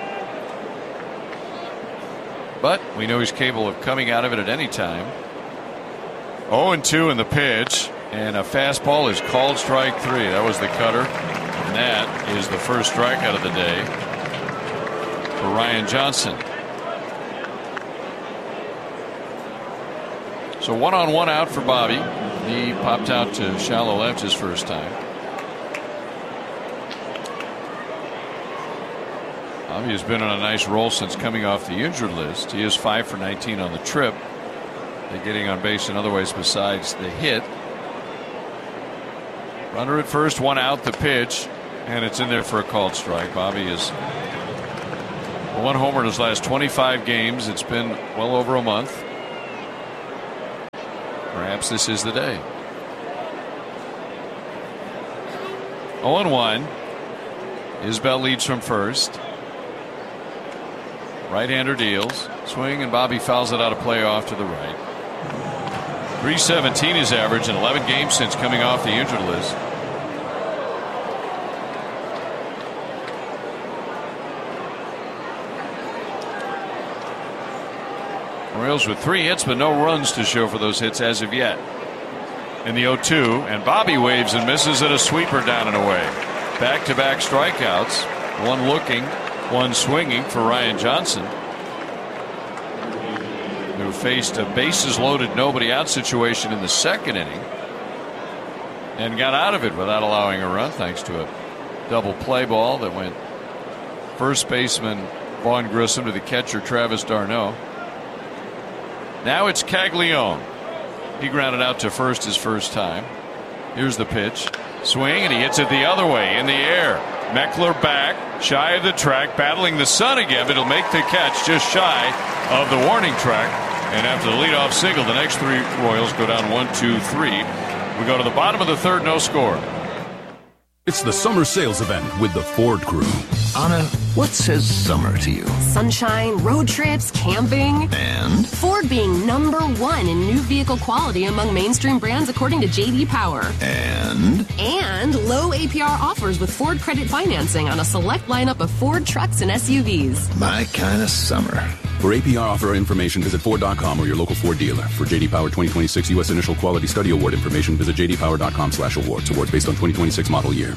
But we know he's capable of coming out of it at any time. 0-2 in the pitch, and a fastball is called strike 3. That was the cutter, and that is the first strikeout of the day for Ryan Johnson. So 1-on-1 out for Bobby. He popped out to shallow left his first time. Bobby has been on a nice roll since coming off the injured list. He is 5 for 19 on the trip. They're getting on base in other ways besides the hit. Runner at first, 1 out, the pitch, and it's in there for a called strike. Bobby is 1 homer in his last 25 games. It's been well over a month. Perhaps this is the day. 0-1. Isbell leads from first. Right-hander deals. Swing, and Bobby fouls it out of play off to the right. 317 is average in 11 games since coming off the injured list. Royals with 3 hits, but no runs to show for those hits as of yet. In the 0-2, and Bobby waves and misses at a sweeper down and away. Back-to-back strikeouts, 1 looking, 1 swinging for Ryan Johnson, who faced a bases-loaded, nobody-out situation in the second inning and got out of it without allowing a run thanks to a double play ball that went first baseman Vaughn Grissom to the catcher Travis d'Arnaud. Now it's Caglione. He grounded out to first his first time. Here's the pitch. Swing, and he hits it the other way in the air. Meckler back, shy of the track, battling the sun again, but he'll make the catch just shy of the warning track. And after the leadoff single, the next 3 Royals go down 1-2-3. We go to the bottom of the third, no score. It's the summer sales event with the Ford Crew. Anna, what says summer to you? Sunshine, road trips, camping. And? Ford being #1 in new vehicle quality among mainstream brands according to J.D. Power. And? And low APR offers with Ford credit financing on a select lineup of Ford trucks and SUVs. My kind of summer. For APR offer information, visit Ford.com or your local Ford dealer. For J.D. Power 2026 U.S. Initial Quality Study Award information, visit jdpower.com/awards. Awards based on 2026 model year.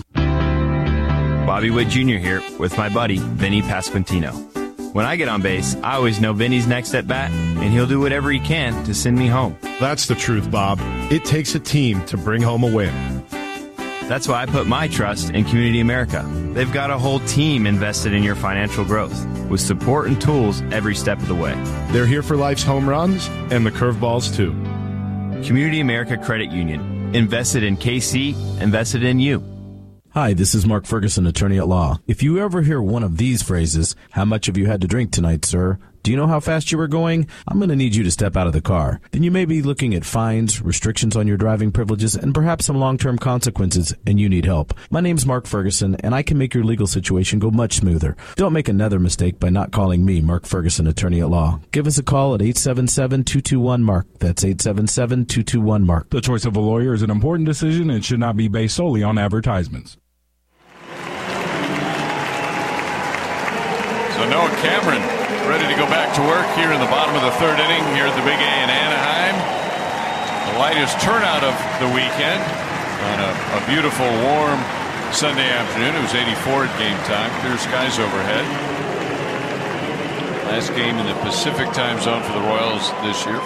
Bobby Witt Jr. here with my buddy, Vinny Pasquantino. When I get on base, I always know Vinny's next at bat, and he'll do whatever he can to send me home. That's the truth, Bob. It takes a team to bring home a win. That's why I put my trust in Community America. They've got a whole team invested in your financial growth, with support and tools every step of the way. They're here for life's home runs and the curveballs, too. Community America Credit Union. Invested in KC, invested in you. Hi, this is Mark Ferguson, attorney at law. If you ever hear one of these phrases, how much have you had to drink tonight, sir? Do you know how fast you were going? I'm going to need you to step out of the car. Then you may be looking at fines, restrictions on your driving privileges, and perhaps some long-term consequences, and you need help. My name's Mark Ferguson, and I can make your legal situation go much smoother. Don't make another mistake by not calling me, Mark Ferguson, attorney at law. Give us a call at 877-221-MARK. That's 877-221-MARK. The choice of a lawyer is an important decision and should not be based solely on advertisements. So Noah Cameron ready to go back to work here in the bottom of the third inning here at the Big A in Anaheim. The lightest turnout of the weekend on a beautiful, warm Sunday afternoon. It was 84 at game time. Clear skies overhead. Last game in the Pacific time zone for the Royals this year.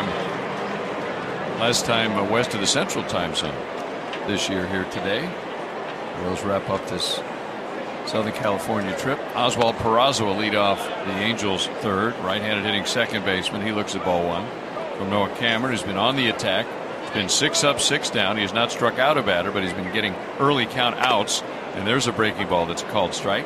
Last time west of the Central time zone this year here today. The Royals wrap up this Southern California trip. Oswald Peraza will lead off the Angels third. Right-handed hitting second baseman. He looks at ball 1 from Noah Cameron, who's been on the attack. It's been 6 up, 6 down. He has not struck out a batter, but he's been getting early count outs. And there's a breaking ball that's a called strike.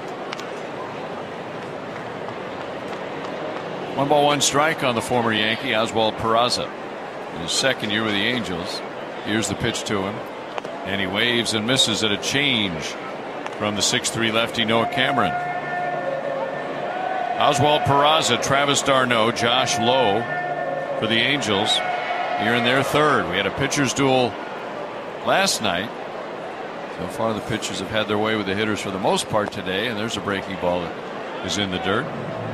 1 ball, 1 strike on the former Yankee, Oswald Peraza. In his second year with the Angels. Here's the pitch to him. And he waves and misses at a change from the 6'3 lefty Noah Cameron. Oswald Peraza, Travis d'Arnaud, Josh Lowe for the Angels here in their third. We had a pitcher's duel last night. So far the pitchers have had their way with the hitters for the most part today, and there's a breaking ball that is in the dirt.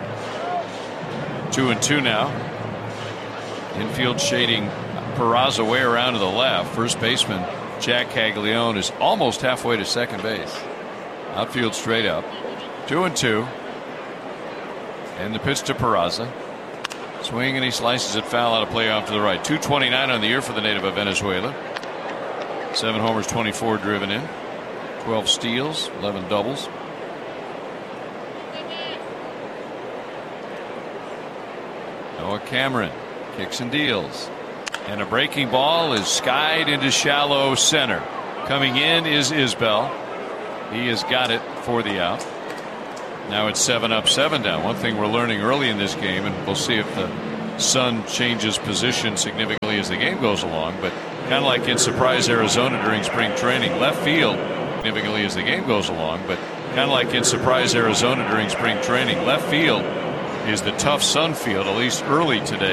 2-2 now. Infield shading Peraza way around to the left. First baseman Jack Caglione is almost halfway to second base. Outfield straight up. 2-2. And the pitch to Peraza. Swing, and he slices it foul out of play off to the right. 229 on the year for the native of Venezuela. 7 homers, 24 driven in. 12 steals, 11 doubles. Noah Cameron kicks and deals. And a breaking ball is skied into shallow center. Coming in is Isbell. He has got it for the out. Now it's 7 up, 7 down. One thing we're learning early in this game, and we'll see if the sun changes position significantly as the game goes along, but kind of like in Surprise, Arizona during spring training, left field significantly as the game goes along, but kind of like in Surprise, Arizona during spring training, left field is the tough sun field, at least early today.